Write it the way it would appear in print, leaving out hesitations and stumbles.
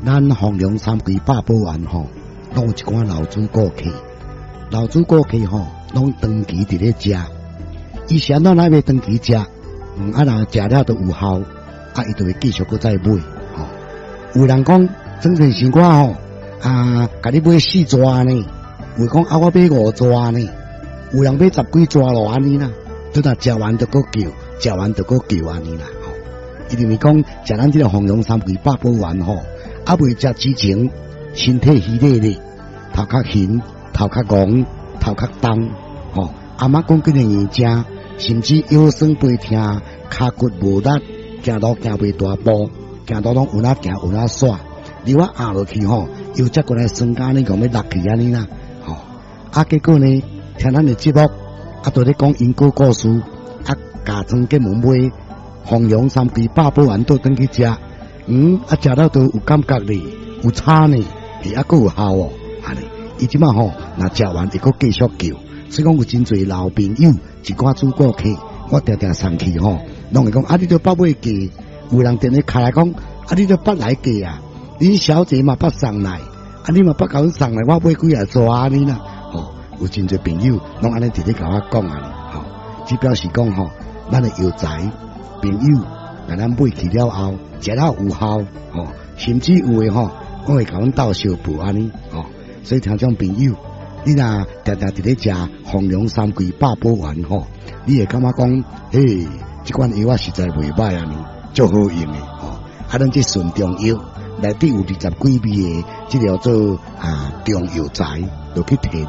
咱弘扬三规百宝丸吼，拢有一寡老主顾客，老主顾客吼，拢长期伫咧食。以前咱来要长期食，啊若食了都有效，伊就会继续搁再买。吼，有人讲整成是我吼，甲你买4抓呢，有讲我买5抓呢，有人买10几抓咯安尼啦，都若食完就搁叫，食完就搁叫安尼啦。吼，一定是讲食咱这个弘扬三规百宝丸吼。未食之前，身体虚累咧，头壳晕，头壳戆，头壳重，吼，阿妈讲几个年正，甚至腰酸背痛，骹骨无力，行路行袂大步，行路拢有哪行有哪煞，如果压落去吼，又再过来酸干呢，讲要落去安尼啦，吼，结果呢，听咱的节目，都咧讲因果故事，家庄给门买弘扬三规百宝丸倒转去食。食了都有感觉咧，有差呢，搁有效哦，安尼。伊即马吼，若食完会搁继续叫，所以讲有真侪老朋友，一寡主顾客，我常常送去吼，拢会讲你都捌买价，有人电话卡来讲，你都捌来价啊，你小姐嘛捌送来，你嘛捌甲阮送来，我买几啊抓安尼啦，吼，有真侪朋友拢安尼直直甲我讲安尼，吼，只表示讲吼，咱的药材朋友。甲咱买去了后，食了有效，吼，甚至有诶吼，我会甲阮斗相补安尼，吼，所以听众朋友，你若常常伫咧食弘扬三规百宝丸吼，你会感觉讲，嘿，即款药实在袂歹安尼，足好用诶，吼，咱这顺中药内底有20几味诶，即叫做中药材，就去摕。